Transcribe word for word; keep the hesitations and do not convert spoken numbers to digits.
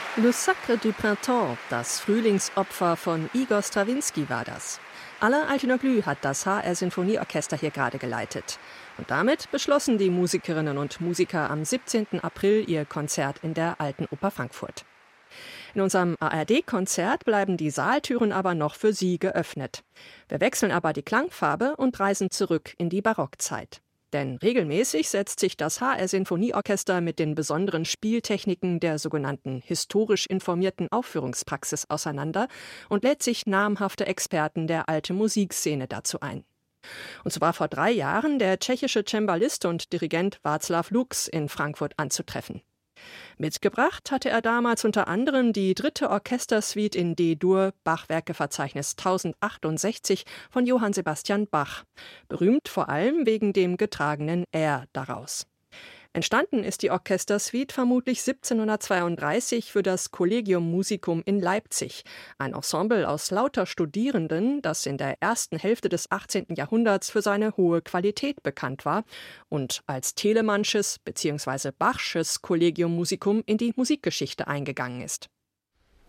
Le Sacre du Printemps, das Frühlingsopfer von Igor Strawinski war das. Alain Altinoglu hat das H R-Sinfonieorchester hier gerade geleitet. Und damit beschlossen die Musikerinnen und Musiker am siebzehnten April ihr Konzert in der Alten Oper Frankfurt. In unserem A R D-Konzert bleiben die Saaltüren aber noch für Sie geöffnet. Wir wechseln aber die Klangfarbe und reisen zurück in die Barockzeit. Denn regelmäßig setzt sich das H R-Sinfonieorchester mit den besonderen Spieltechniken der sogenannten historisch informierten Aufführungspraxis auseinander und lädt sich namhafte Experten der alten Musikszene dazu ein. Und so war vor drei Jahren der tschechische Cembalist und Dirigent Václav Lux in Frankfurt anzutreffen. Mitgebracht hatte er damals unter anderem die dritte Orchestersuite in D-Dur, Bachwerkeverzeichnis tausendzachtundsechzig von Johann Sebastian Bach. Berühmt vor allem wegen dem getragenen R daraus. Entstanden ist die Orchestersuite vermutlich siebzehnhundertzweiunddreißig für das Collegium Musicum in Leipzig, ein Ensemble aus lauter Studierenden, das in der ersten Hälfte des achtzehnten Jahrhunderts für seine hohe Qualität bekannt war und als Telemannsches bzw. Bachsches Collegium Musicum in die Musikgeschichte eingegangen ist.